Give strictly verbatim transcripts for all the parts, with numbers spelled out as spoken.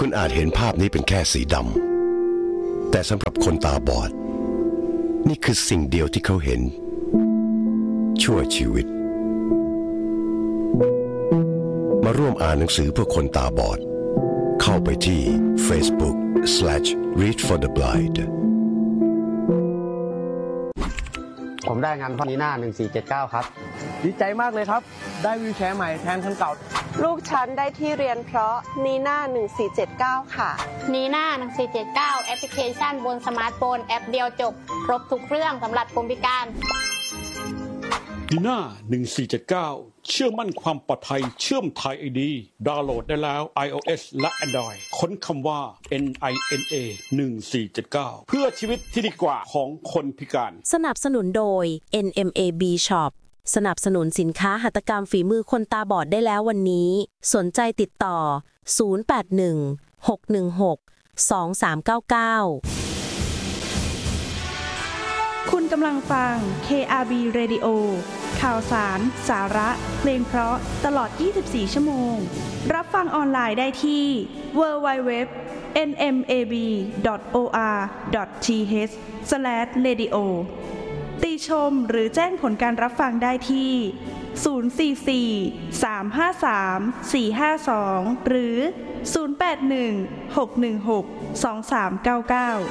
คุณอาจเห็นภาพนี้เป็นแค่สีดำแต่สำหรับคนตาบอดนี่คือสิ่งเดียวที่เขาเห็นชั่วชีวิตมาร่วมอ่านหนังสือเพื่อคนตาบอดเข้าไปที่ Facebook slash read for the blind ผมได้งานพ่อนีน่าหนึ่งสี่เจ็ดเก้าครับดีใจมากเลยครับได้วีลแชร์ใหม่แทนคันเก่าลูกฉันได้ที่เรียนเพราะนีน่าหนึ่งสี่เจ็ดเก้าค่ะนีน่าหนึ่งสี่เจ็ดเก้าแอปพลิเคชันบนสมาร์ทโฟนแอปเดียวจบครบทุกเรื่องสำหรับคนพิการนีน่าหนึ่งสี่เจ็ดเก้าเชื่อมั่นความปลอดภัยเชื่อม Thai ไอ ดี ดาวน์โหลดได้แล้ว iOS และ Android ค้นคำว่า เอ็น ไอ เอ็น เอ หนึ่งสี่เจ็ดเก้า เพื่อชีวิตที่ดีกว่าของคนพิการสนับสนุนโดย เอ็น เอ็ม เอ บี Shop สนับสนุนสินค้าหัตถกรรมฝีมือคนตาบอดได้แล้ววันนี้สนใจติดต่อศูนย์ แปด หนึ่ง หก หนึ่ง หก สอง สาม เก้า เก้าคุณกำลังฟัง เค อาร์ บี Radio ข่าวสาร สาระเพลงเพราะตลอดยี่สิบสี่ชั่วโมงรับฟังออนไลน์ได้ที่ ดับเบิลยู ดับเบิลยู ดับเบิลยู ดอท เอ็น เอ็ม เอ บี ดอท โอ อาร์ ดอท ที เอช สแลช เรดิโอ ติชมหรือแจ้งผลการรับฟังได้ที่ ศูนย์ สี่ สี่ สาม ห้า สาม สี่ ห้า สอง หรือ ศูนย์ แปด หนึ่ง หก หนึ่ง หก สอง สาม เก้า เก้า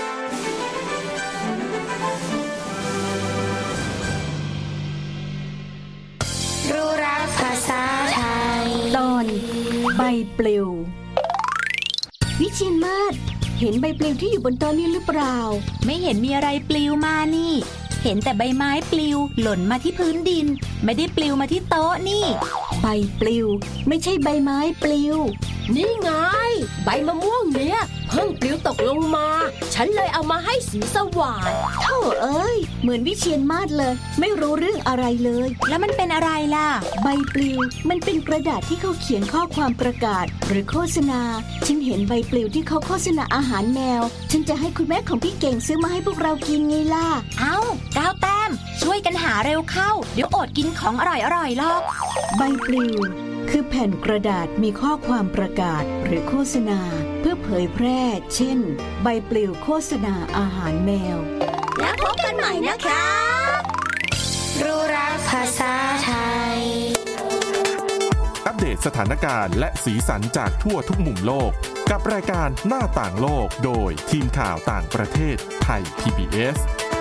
รู้รักภาษาไทยตอนใบปลิววิเชียรมาศเห็นใบปลิวที่อยู่บนโต๊ะนี้หรือเปล่าไม่เห็นมีอะไรปลิวมานี่เห็นแต่ใบไม้ปลิวหล่นมาที่พื้นดินไม่ได้ปลิวมาที่โต๊ะนี่ใบปลิวไม่ใช่ใบไม้ปลิวนี่ไงใบมะม่วงเนี่ยเพิ่งปลิวตกลงมาฉันเลยเอามาให้สีสว่างโธ่เอ้ยเหมือนวิเชียรมาศเลยไม่รู้เรื่องอะไรเลยแล้วมันเป็นอะไรล่ะใบปลิวมันเป็นกระดาษที่เขาเขียนข้อความประกาศหรือโฆษณาฉันเห็นใบปลิวที่เขาโฆษณาอาหารแมวฉันจะให้คุณแม่ของพี่เก่งซื้อมาให้พวกเรากินไงล่ะเอ้าก้าวแต้มช่วยกันหาเร็วเข้าเดี๋ยวอดกินของอร่อยๆหรอกใบปลิวคือแผ่นกระดาษมีข้อความประกาศหรือโฆษณาเพื่อเผยแพร่เช่นใบปลิวโฆษณาอาหารแมวแล้วพบกันใหม่นะคะรู้รักภาษาไทยอัปเดตสถานการณ์และสีสันจากทั่วทุกมุมโลกกับรายการหน้าต่างโลกโดยทีมข่าวต่างประเทศไทย พี บี เอส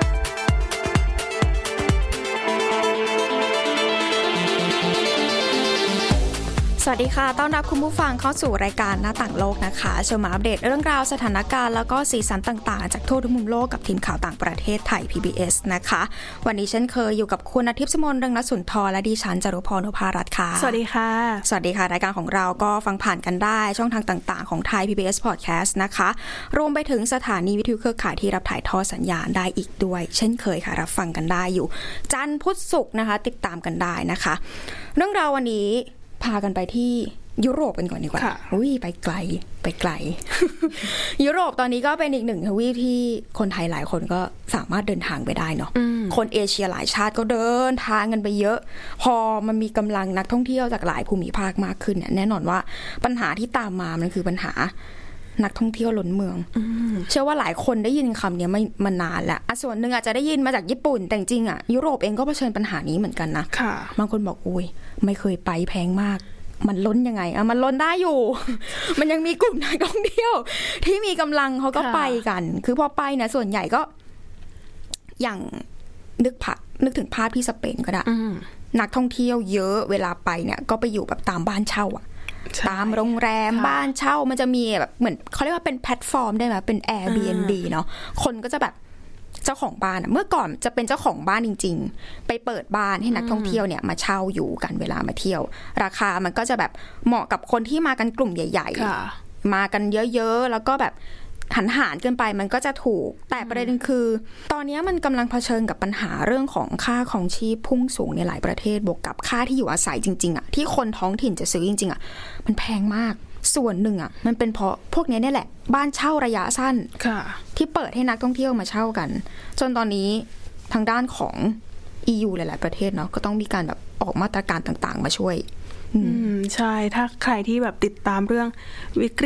สวัสดีค่ะต้อนรับคุณผู้ฟังเข้าสู่รายการหน้าต่างโลกนะคะเชิญมาอัปเดตเรื่องราวสถานการณ์แล้วก็สีสันต่างๆจากทั่วทุกมุมโลกกับทีมข่าวต่างประเทศไทย พี บี เอส นะคะวันนี้เช่นเคยอยู่กับคุณอาทิตย์สมนเรืองรัตน์สุนทรและดิฉันจารุพร นุภารัตน์ค่ะสวัสดีค่ะสวัสดีค่ะรายการของเราก็ฟังผ่านกันได้ช่องทางต่างๆของไทย พี บี เอส Podcast นะคะรวมไปถึงสถานีวิทยุเครือข่ายที่รับถ่ายทอดสัญญาณได้อีกด้วยเช่นเคยค่ะรับฟังกันได้อยู่จันทร์พุธศุกร์นะคะติดตามกันได้นะคะเรื่องราววันนี้พากันไปที่ยุโรปกันก่อนดีกว่าอุ้ยไปไกลไปไกล ยุโรปตอนนี้ก็เป็นอีกหนึ่งทวีปที่คนไทยหลายคนก็สามารถเดินทางไปได้เนาะคนเอเชียหลายชาติก็เดินทางกันไปเยอะพอมันมีกำลังนักท่องเที่ยวจากหลายภูมิภาคมากขึ้นเนี่ยแน่นอนว่าปัญหาที่ตามมามันคือปัญหานักท่องเที่ยวล้นเมืองเชื่อว่าหลายคนได้ยินคำนี้มานานแล้วส่วนหนึ่งอาจจะได้ยินมาจากญี่ปุ่นแต่จริงอ่ะยุโรปเองก็เผชิญปัญหานี้เหมือนกันนะบางคนบอกอุ้ยไม่เคยไปแพงมากมันล้นยังไงอ่ะมันล้นได้อยู่ มันยังมีกลุ่มนักท่องเที่ยวที่มีกำลังเขาก็ไปกันคือพอไปเนี่ยส่วนใหญ่ก็อย่างนึกภาพนึกถึงภาพที่สเปนก็ได้นักท่องเที่ยวเยอะเวลาไปเนี่ยก็ไปอยู่แบบตามบ้านเช่าอ่ะตามโรงแรมบ้านเช่ามันจะมีแบบเหมือนเขาเรียกว่าเป็นแพลตฟอร์มได้ไหมเป็น Airbnb เนาะคนก็จะแบบเจ้าของบ้านเมื่อก่อนจะเป็นเจ้าของบ้านจริงๆไปเปิดบ้านให้นักท่องเที่ยวเนี่ยมาเช่าอยู่กันเวลามาเที่ยวราคามันก็จะแบบเหมาะกับคนที่มากันกลุ่มใหญ่ๆมากันเยอะๆแล้วก็แบบหันหารกันไปมันก็จะถูกแต่ประเด็นคือตอนนี้มันกำลังเผชิญกับปัญหาเรื่องของค่าของชีพพุ่งสูงในหลายประเทศบวกกับค่าที่อยู่อาศัยจริงๆอ่ะที่คนท้องถิ่นจะซื้อจริงๆอ่ะมันแพงมากส่วนหนึ่งอ่ะมันเป็นเพราะพวกนี้นี่แหละบ้านเช่าระยะสั้นที่เปิดให้นักท่องเที่ยวมาเช่ากันจนตอนนี้ทางด้านของ อี ยู หลายๆประเทศเนาะก็ต้องมีการแบบออกมาตรการต่างๆมาช่วยอืมใช่ถ้าใครที่แบบติดตามเรื่องวิกฤต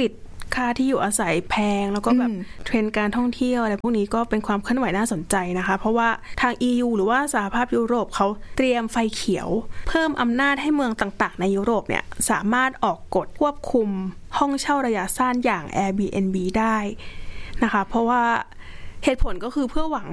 ค่าที่อยู่อาศัยแพงแล้วก็แบบเทรนด์การท่องเที่ยวอะไรพวกนี้ก็เป็นความเคลื่อนไหวน่าสนใจนะคะเพราะว่าทาง อี ยู หรือว่าสหภาพยุโรปเขาเตรียมไฟเขียวเพิ่มอำนาจให้เมืองต่างๆในยุโรปเนี่ยสามารถออกกฎควบคุมห้องเช่าระยะสั้นอย่าง Airbnb ได้นะคะเพราะว่าเหตุผลก็คือเพื่อหวัง